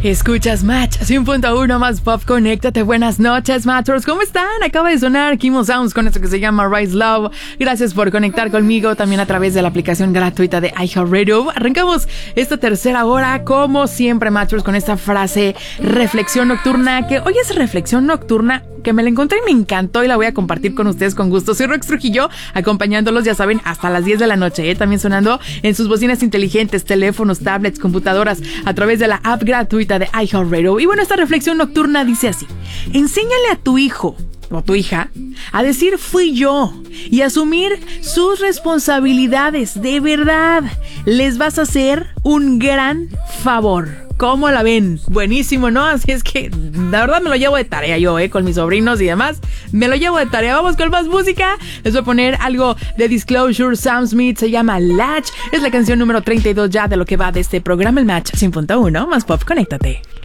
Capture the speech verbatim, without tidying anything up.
Escuchas Match cien punto uno más Pop, conéctate. Buenas noches, Matchers, ¿cómo están? Acaba de sonar Kimo Sounds con esto que se llama Rise Love. Gracias por conectar conmigo también a través de la aplicación gratuita de iHeartRadio. Arrancamos esta tercera hora, como siempre, Matchers, con esta frase reflexión nocturna, que hoy es reflexión nocturna, que me la encontré y me encantó y la voy a compartir con ustedes con gusto. Soy Rox Trujillo, acompañándolos, ya saben, hasta las diez de la noche, ¿eh? También sonando en sus bocinas inteligentes, teléfonos, tablets, computadoras, a través de la app gratuita de iHeartRadio. Y bueno, esta reflexión nocturna dice así: enséñale a tu hijo o tu hija a decir fui yo y asumir sus responsabilidades. De verdad, les vas a hacer un gran favor. ¿Cómo la ven? Buenísimo, ¿no? Así es que, la verdad, me lo llevo de tarea yo, ¿eh? Con mis sobrinos y demás. Me lo llevo de tarea. Vamos con más música. Les voy a poner algo de Disclosure, Sam Smith. Se llama Latch. Es la canción número treinta y dos ya de lo que va de este programa, el Match cien punto uno. Más Pop, conéctate.